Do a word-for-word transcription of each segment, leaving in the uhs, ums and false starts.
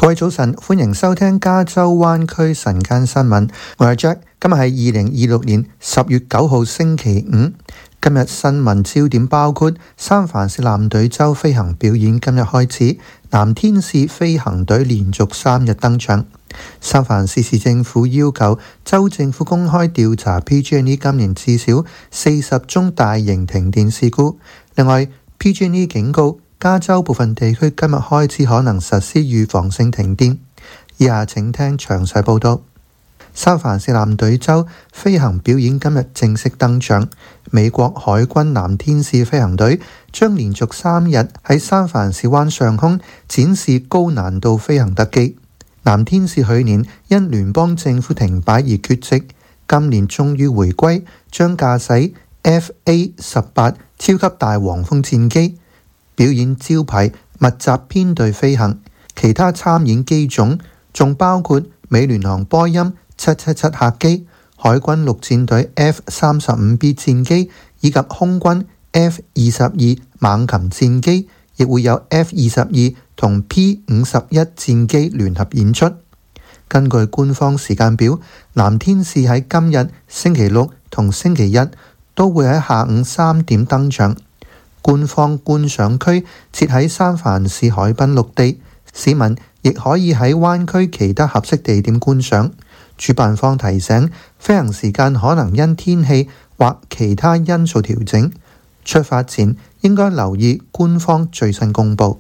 各位早晨，歡迎收聽加州灣區晨間新聞。我係 Jack，今日係二零二六年十月九號星期五。今日新聞焦點包括三藩市藍隊州飛行表演今日開始，藍天使飛行隊連續三日登場。三藩市市政府要求州政府公開調查 P G and E 今年至少四十宗大型停電事故。另外 ，P G and E 警告加州部分地區今日開始可能實施預防性停電。以下請聽詳細報道。三藩市藍隊州飛行表演今日正式登場，美國海軍藍天使飛行隊將連續三日喺三藩市灣上空展示高難度飛行特技。藍天使去年因聯邦政府停擺而缺席，今年終於回歸，將駕駛 F A 十八超級大黃蜂戰機，表演招牌密集編隊飛行。其他參演機種仲包括美聯航波音七七七客機、海軍陸戰隊 F 三十五 B 戰機以及空軍 F 二十二猛禽戰機，亦會有 F 二十二同 P 五十一戰機聯合演出。根據官方時間表，藍天使喺今日星期六同星期日都會喺下午三點登場。官方觀賞區設喺三藩市海濱陸地，市民亦可以喺灣區其他合適地點觀賞。主辦方提醒，飛行時間可能因天氣或其他因素調整，出發前應該留意官方最新公佈。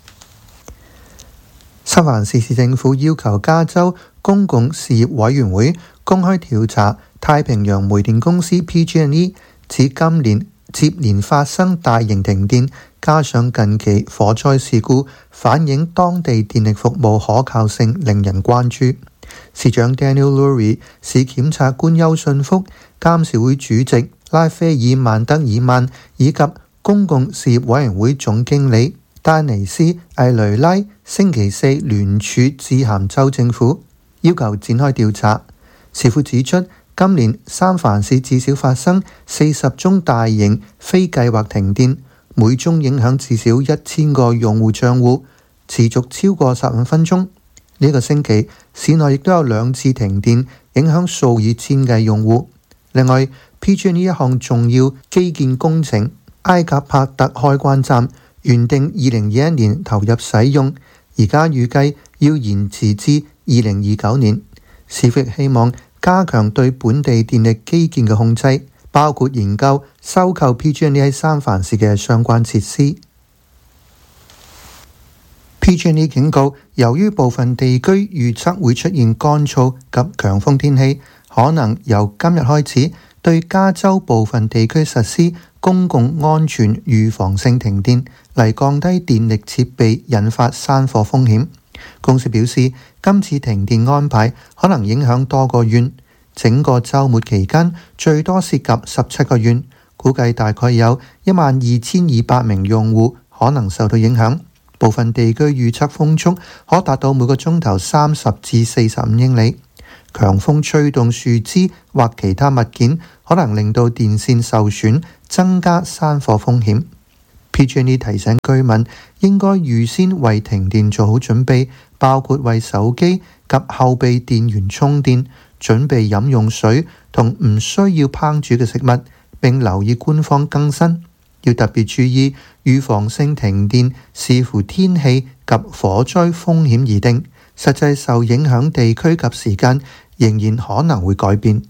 三藩市市政府要求加州公共事業委員會公開調查太平洋煤電公司 P G and E， 指今年接連發生大型停電，加上近期火災事故，反映當地電力服務可靠性令人關注。市長 Daniel Lurie、市檢察官邱信福、監事會主席拉斐爾曼德爾曼以及公共事業委員會總經理丹尼斯艾雷拉星期四聯署致函州政府，要求展開調查。市府指出，今年三藩市至少發生四十宗大型非計劃停電，每宗影響至少一千個用戶賬戶，持續超過十五分鐘。呢、這個星期，市內亦都有兩次停電，影響數以千計用戶。另外 ，P G and E 一項重要基建工程埃格帕特開關站原定二零二一年投入使用，而家預計要延遲至二零二九年。市府希望加強對本地電力基建嘅控制，包括研究收購 P G and E 喺三藩市嘅相關設施。P G and E 警告，由於部分地區預測會出現乾燥及強風天氣，可能由今日開始對加州部分地區實施公共安全預防性停電，嚟降低電力設備引發山火風險。公司表示，今次停電安排可能影響多個縣，整個週末期間最多涉及十七個縣，估計大概有一萬二千二百名用戶可能受到影響。部分地區預測風速可達到每個鐘頭三十至四十五英里，強風吹動樹枝或其他物件，可能令到電線受損，增加山火風險。P G and E 提醒居民應該預先為停電做好準備，包括為手機及後備電源充電，準備飲用水同唔需要烹煮嘅食物，並留意官方更新。要特別注意預防性停電視乎天氣及火災風險而定，實際受影響地區及時間仍然可能會改變。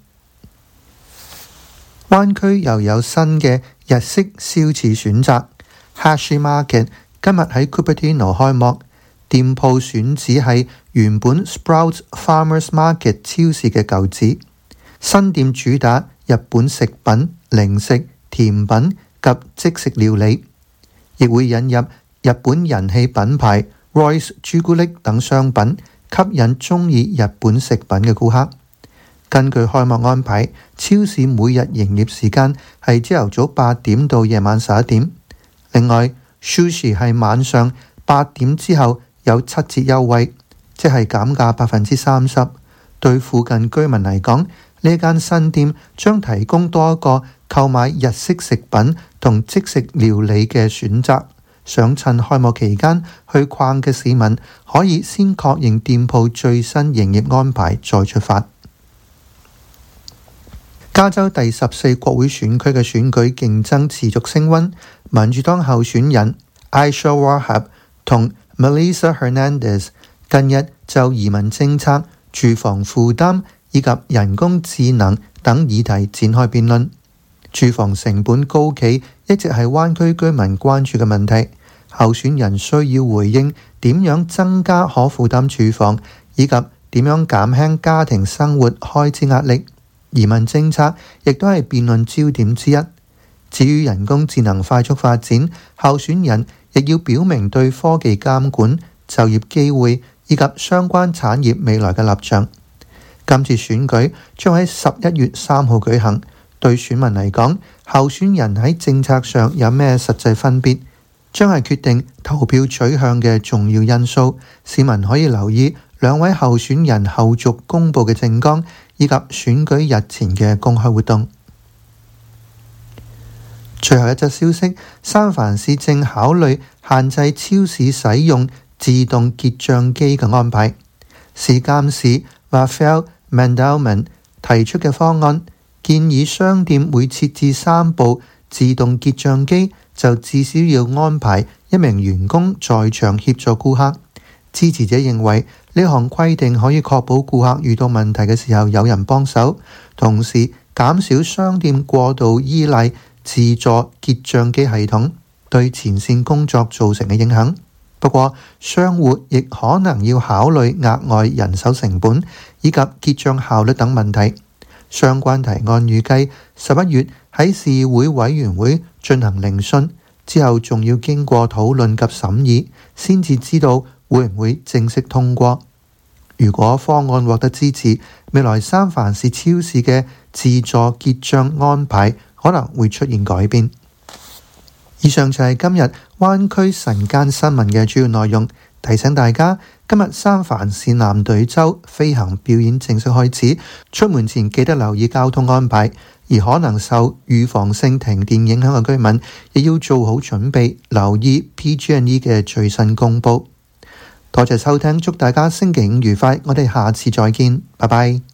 灣區又有新嘅日式燒翅選擇 Hashi Market 今日喺 Cupertino 開幕，店鋪選址係原本 Sprouts Farmers Market 超市嘅舊址。新店主打日本食品、零食、甜品及即食料理，亦會引入日本人氣品牌 Royce 朱古力等商品，吸引中意日本食品嘅顧客。根據開幕安排，超市每日營業時間係朝頭早八點到夜晚十一點。另外 Sushi 係晚上八點之後有七折優惠，即係減價百分之三十。對附近居民嚟講，呢間新店將提供多一個購買日式食品同即食料理嘅選擇， 想趁開幕期間去逛嘅市民，可以先確認店鋪最新營業安排再出發。加州第十四國會選區嘅選舉競爭持續升溫，民主黨候選人 Aisha Wahab 同 Melissa Hernandez 近日就移民政策、住房負擔以及人工智能等議題展開辯論。住房成本高企一直係灣區居民關注嘅問題，候選人需要回應點樣增加可負擔住房，以及點樣減輕家庭生活開支壓力。移民政策亦都係辯論焦點之一。至於人工智能快速發展，候選人亦要表明對科技監管、就業機會以及相關產業未來嘅立場。今次選舉將喺十一月三號舉行，對選民嚟講，候選人喺政策上有咩實際分別，將係決定投票取向嘅重要因素。市民可以留意兩位候選人後續公佈嘅政綱，以及選舉日前嘅公開活動。最後一則消息，三藩市正考慮限制超市使用自動結帳機嘅安排。市監事 Rafael Mandelman 提出嘅方案，建議商店每設置三部自動結帳機，就至少要安排一名員工在場協助顧客。支持者認為呢項規定可以確保顧客遇到問題嘅時候有人幫手，同時減少商店過度依賴自助結帳機系統對前線工作造成嘅影響。不過，商戶亦可能要考慮額外人手成本以及結帳效率等問題。相關提案預計十一月喺市議會委員會進行聆訊，之後仲要經過討論及審議，先至知道會唔會正式通過。如果方案獲得支持，未來三藩市超市嘅自助結帳安排可能會出現改變。以上就係今日灣區晨間新聞嘅主要內容。提醒大家，今日三藩市藍隊周飛行表演正式開始，出門前記得留意交通安排。而可能受預防性停電影響嘅居民，亦要做好準備，留意 P G and E 嘅最新公佈。多謝收聽，祝大家星期五愉快，我哋下次再見，拜拜。